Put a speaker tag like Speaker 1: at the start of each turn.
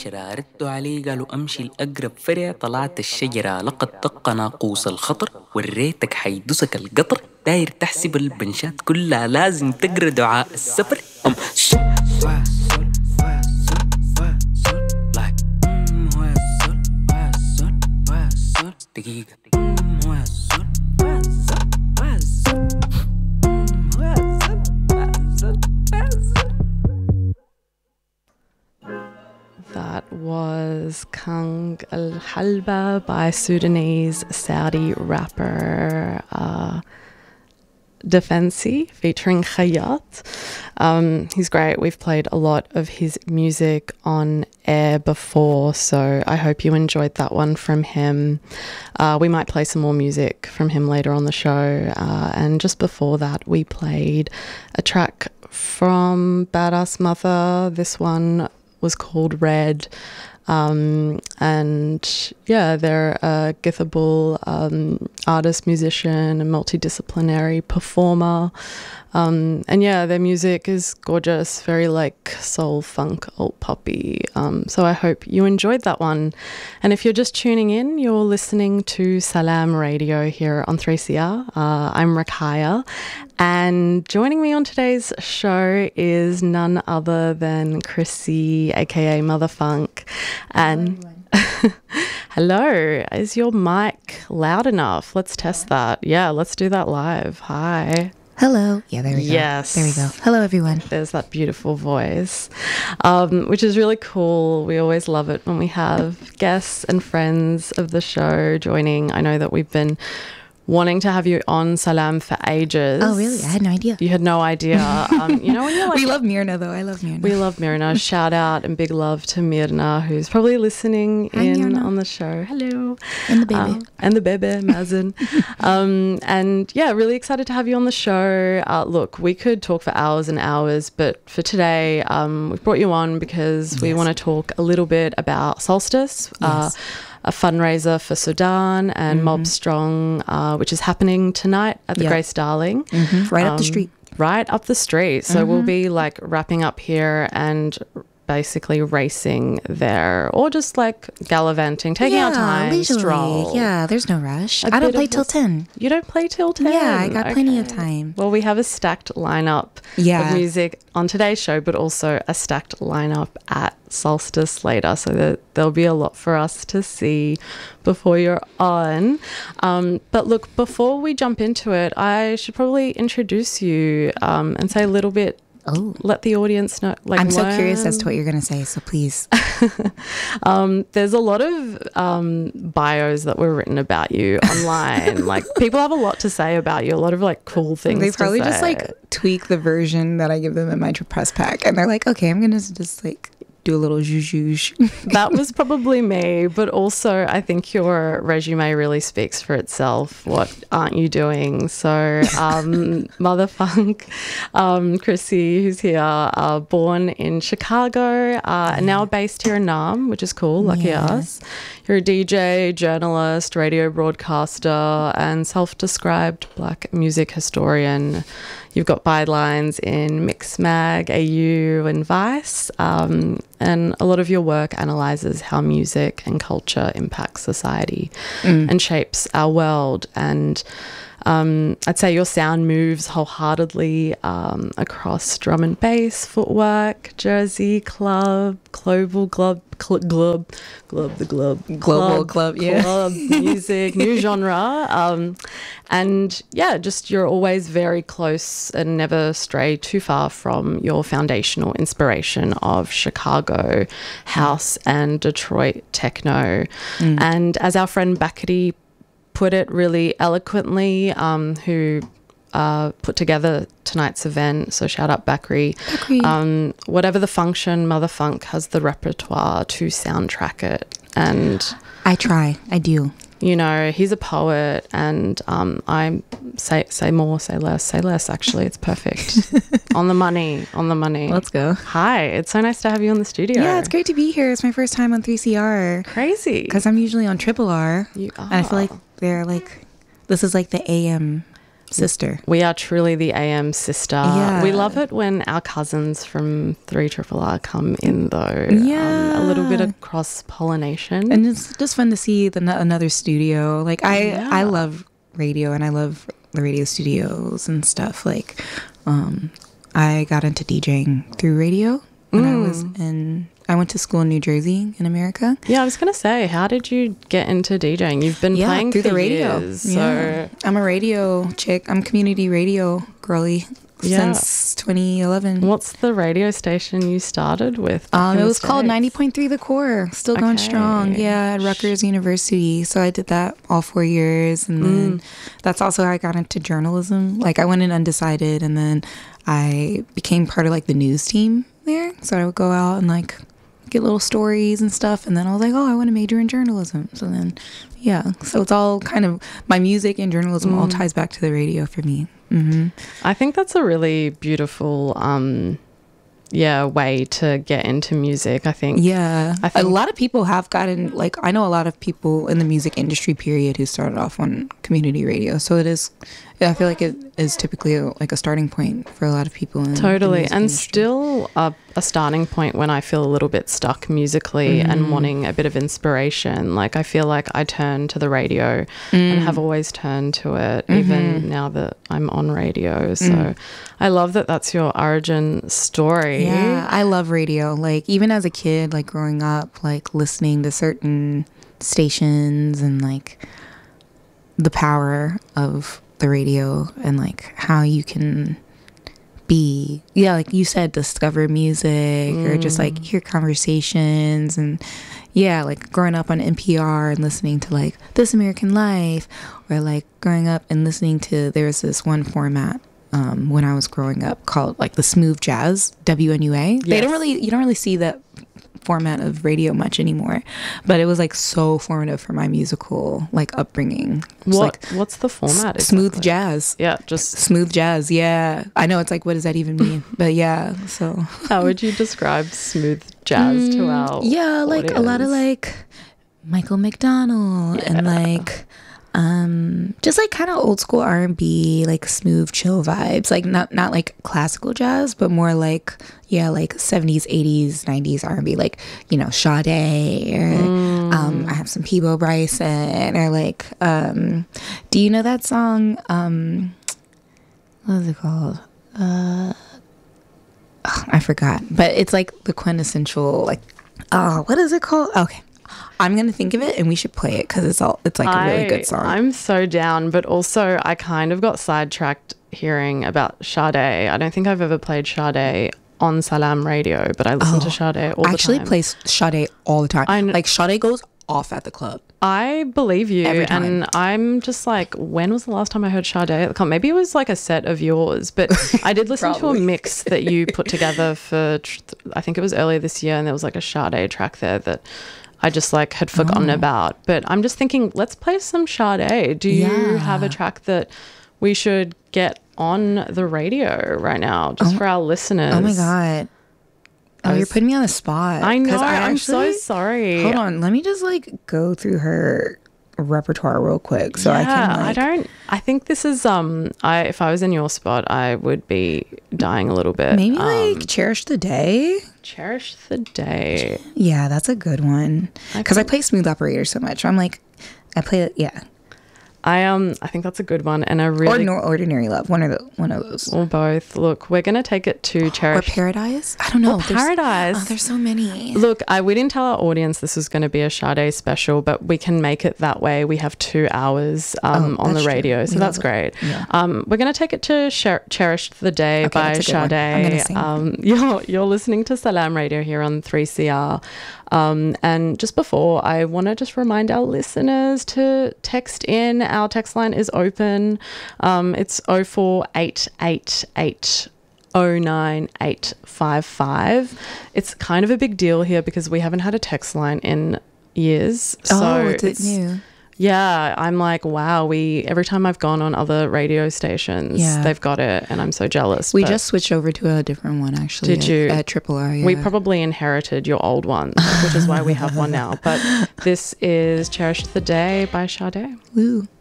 Speaker 1: 10 ردوا علي قالوا أمشي الأقرب فرع طلعت الشجرة لقد طق ناقوس الخطر وريتك حيدوسك القطر داير تحسب البنشات كلها لازم تقرأ دعاء السفر دقيقة
Speaker 2: That was Kang Al Halba by Sudanese Saudi rapper Defensi featuring Khayat. He's great. We've played a lot of his music on air before, so I hope you enjoyed that one from him. We might play some more music from him later on the show. And just before that, we played a track from Badass Mother. This one was called Red. And yeah, they're a Githable artist, musician, and multidisciplinary performer. And yeah, their music is gorgeous, very like soul, funk, alt poppy. So I hope you enjoyed that one. And if you're just tuning in, you're listening to Salam Radio here on 3CR. I'm Rakaya. And joining me on today's show is none other than Chrissy, aka Mother Funk. And hello, is your mic loud enough? Let's test that. Yeah, let's do that live. Hi.
Speaker 3: Hello. Yeah, there we go.
Speaker 2: Yes.
Speaker 3: There we go. Hello, everyone.
Speaker 2: There's that beautiful voice, which is really cool. We always love it when we have guests and friends of the show joining. I know that we've been wanting to have you on Salam for ages.
Speaker 3: Oh, really? I had no idea.
Speaker 2: You had no idea. You know, when you're like,
Speaker 3: we love Mirna, though. I love Mirna.
Speaker 2: We love Mirna. Shout out and big love to Mirna, who's probably listening on the show. Hello.
Speaker 3: And the baby.
Speaker 2: And the baby, Mazen. And yeah, really excited to have you on the show. Look, we could talk for hours and hours, but for today, we've brought you on because we want to talk a little bit about Solstice.
Speaker 3: Yes.
Speaker 2: A fundraiser for Sudan and Mob Strong, which is happening tonight at the Grace Darling.
Speaker 3: Right up the street.
Speaker 2: Right up the street. So we'll be like wrapping up here and basically racing there or just like gallivanting, taking our time,
Speaker 3: leisurely.
Speaker 2: stroll.
Speaker 3: Yeah, there's no rush. I don't play till 10.
Speaker 2: You don't play till 10?
Speaker 3: Yeah, I got plenty of time.
Speaker 2: Well, we have a stacked lineup of music on today's show, but also a stacked lineup at Solstice later. So there'll be a lot for us to see before you're on. But look, before we jump into it, I should probably introduce you and say a little bit. Let the audience know.
Speaker 3: I'm so curious as to what you're going to say, so please.
Speaker 2: There's a lot of bios that were written about you online. Like, people have a lot to say about you, a lot of like cool things.
Speaker 3: They probably
Speaker 2: to say.
Speaker 3: just like tweak the version that I give them in my press pack, and they're like, okay, I'm going to just like do a little zhuzh.
Speaker 2: That was probably me, but also I think your resume really speaks for itself. What aren't you doing? So Mother Funk, Chrissy, who's here, born in Chicago and now based here in Nam, which is cool, lucky us. You're a DJ, journalist, radio broadcaster and self-described Black music historian. You've got bylines in Mixmag, AU and Vice, and a lot of your work analyses how music and culture impacts society and shapes our world. And I'd say your sound moves wholeheartedly across drum and bass, footwork, Jersey, club, global club, global club, music, new genre. And yeah, just you're always very close and never stray too far from your foundational inspiration of Chicago house and Detroit techno. And as our friend Bakari put it really eloquently, who put together tonight's event, so shout out Bakari. Whatever the function, Mother Funk has the repertoire to soundtrack it. And
Speaker 3: I do.
Speaker 2: You know, he's a poet, and I say more, say less. Actually, it's perfect. on the money.
Speaker 3: Let's go.
Speaker 2: Hi, it's so nice to have you in the studio.
Speaker 3: Yeah, it's great to be here. It's my first time on 3CR.
Speaker 2: Crazy,
Speaker 3: because I'm usually on Triple R.
Speaker 2: You are.
Speaker 3: And I feel like they're like, this is like the AM sister.
Speaker 2: We are truly the AM sister. Yeah. We love it when our cousins from 3RRR come in, though.
Speaker 3: Yeah.
Speaker 2: A little bit of cross pollination.
Speaker 3: And it's just fun to see another studio. Like I love radio, and I love the radio studios and stuff. Like I got into DJing through radio when I went to school in New Jersey in America.
Speaker 2: Yeah, I was going to say, how did you get into DJing? You've been playing
Speaker 3: through
Speaker 2: for
Speaker 3: the radio.
Speaker 2: years,
Speaker 3: Yeah. I'm a radio chick. I'm community radio girly since 2011.
Speaker 2: What's the radio station you started with?
Speaker 3: It was called 90.3 The Core. Still going strong. Yeah, at Rutgers University. So I did that all 4 years. And then that's also how I got into journalism. Like I went in undecided, and then I became part of like the news team there. So I would go out and like get little stories and stuff, and then I was like, oh, I want to major in journalism. So then so it's all kind of my music and journalism all ties back to the radio for me.
Speaker 2: I think that's a really beautiful way to get into music. I think
Speaker 3: a lot of people have gotten, like, I know a lot of people in the music industry period who started off on community radio, so it is, I feel like it is typically a starting point for a lot of people in
Speaker 2: totally
Speaker 3: the
Speaker 2: and
Speaker 3: industry.
Speaker 2: Still a starting point when I feel a little bit stuck musically and wanting a bit of inspiration. Like I feel like I turn to the radio and have always turned to it, even now that I'm on radio. So I love that that's your origin story.
Speaker 3: Yeah, I love radio. Like even as a kid, like growing up, like listening to certain stations and like the power of the radio and like how you can be, like you said, discover music or just like hear conversations, and like growing up on NPR and listening to like This American Life, or like growing up and listening to, there's this one format when I was growing up called like the smooth jazz, WNUA. You don't really see that format of radio much anymore, but it was like so formative for my musical like upbringing.
Speaker 2: What's the format?
Speaker 3: Smooth jazz.
Speaker 2: Yeah, just
Speaker 3: smooth jazz. Yeah, I know, it's like, what does that even mean? But yeah, so
Speaker 2: how would you describe smooth jazz to our
Speaker 3: like
Speaker 2: audience?
Speaker 3: A lot of like Michael McDonald and like just like kind of old school R&B, like smooth chill vibes, like not like classical jazz, but more like like 70s 80s 90s R&B, like, you know, Sade, or I have some Peabo Bryson, or like do you know that song, what is it called, I forgot, but it's like the quintessential, like, what is it called? Okay, I'm gonna think of it and we should play it because it's like a really good song.
Speaker 2: I'm so down, but also I kind of got sidetracked hearing about Sade. I don't think I've ever played Sade on Salam Radio, but I listen to Sade all the time.
Speaker 3: I actually play Sade all the time. Like Sade goes off at the club.
Speaker 2: I believe you.
Speaker 3: Every time.
Speaker 2: And I'm just like, when was the last time I heard Sade at the club? Maybe it was like a set of yours, but I did listen to a mix that you put together for, I think it was earlier this year, and there was like a Sade track there that I just like had forgotten about. But I'm just thinking, let's play some Sade. Do you have a track that we should get on the radio right now, just for our listeners?
Speaker 3: Oh my God. Oh, you're putting me on the spot.
Speaker 2: I know. I'm so sorry.
Speaker 3: Hold on. Let me just like go through her repertoire real quick so I can like,
Speaker 2: I think this is if I was in your spot, I would be dying a little bit.
Speaker 3: Maybe like Cherish the Day.
Speaker 2: Cherish the Day.
Speaker 3: Yeah, that's a good one. Because I play Smooth Operator so much. I'm like, I play it. Yeah.
Speaker 2: I think that's a good one, and I really,
Speaker 3: or Ordinary Love, one of those,
Speaker 2: or both. Look, we're gonna take it to Cherish
Speaker 3: or Paradise. I don't know.
Speaker 2: Or Paradise.
Speaker 3: There's so many.
Speaker 2: Look, we didn't tell our audience this was going to be a Sade special, but we can make it that way. We have 2 hours on the radio, so that's great. Yeah. We're gonna take it to Cherish the Day by Sade. I'm gonna sing. You're listening to Salam Radio here on 3CR. And just before, I want to just remind our listeners to text in. Our text line is open. It's 0488 09855. It's kind of a big deal here because we haven't had a text line in years. So
Speaker 3: it's new.
Speaker 2: Yeah, I'm like, wow, every time I've gone on other radio stations, they've got it, and I'm so jealous.
Speaker 3: We just switched over to a different one, actually.
Speaker 2: Did you?
Speaker 3: At Triple R, yeah.
Speaker 2: We probably inherited your old one, which is why we have one now. But this is Cherish the Day by Sade.
Speaker 3: Woo.